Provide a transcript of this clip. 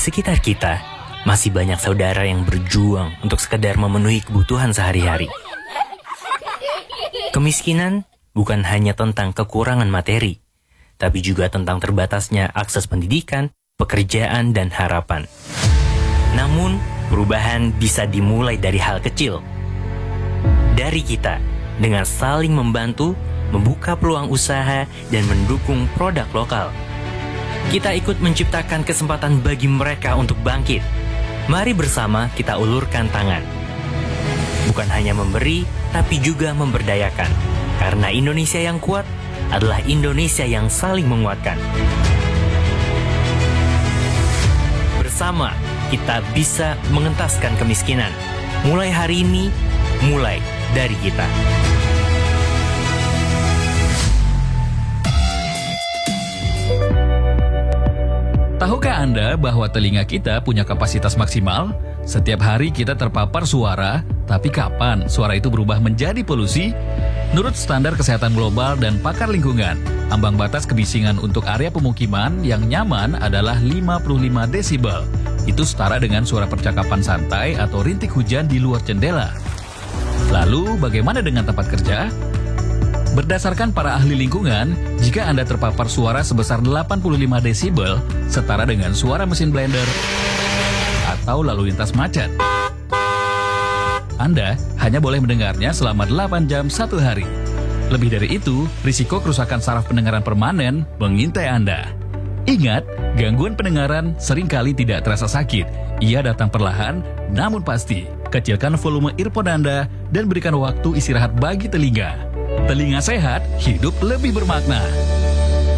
sekitar kita, masih banyak saudara yang berjuang untuk sekedar memenuhi kebutuhan sehari-hari. Kemiskinan bukan hanya tentang kekurangan materi, tapi juga tentang terbatasnya akses pendidikan, pekerjaan, dan harapan. Namun, perubahan bisa dimulai dari hal kecil. Dari kita, dengan saling membantu, membuka peluang usaha, dan mendukung produk lokal. Kita ikut menciptakan kesempatan bagi mereka untuk bangkit. Mari bersama kita ulurkan tangan. Bukan hanya memberi, tapi juga memberdayakan. Karena Indonesia yang kuat adalah Indonesia yang saling menguatkan. Bersama, kita bisa mengentaskan kemiskinan. Mulai hari ini, mulai dari kita. Tahukah Anda bahwa telinga kita punya kapasitas maksimal? Setiap hari kita terpapar suara, tapi kapan suara itu berubah menjadi polusi? Menurut standar kesehatan global dan pakar lingkungan, ambang batas kebisingan untuk area pemukiman yang nyaman adalah 55 desibel. Itu setara dengan suara percakapan santai atau rintik hujan di luar jendela. Lalu, bagaimana dengan tempat kerja? Berdasarkan para ahli lingkungan, jika Anda terpapar suara sebesar 85 desibel, setara dengan suara mesin blender atau lalu lintas macet. Anda hanya boleh mendengarnya selama 8 jam satu hari. Lebih dari itu, risiko kerusakan saraf pendengaran permanen mengintai Anda. Ingat, gangguan pendengaran seringkali tidak terasa sakit. Ia datang perlahan, namun pasti. Kecilkan volume earphone Anda dan berikan waktu istirahat bagi telinga. Telinga sehat, hidup lebih bermakna.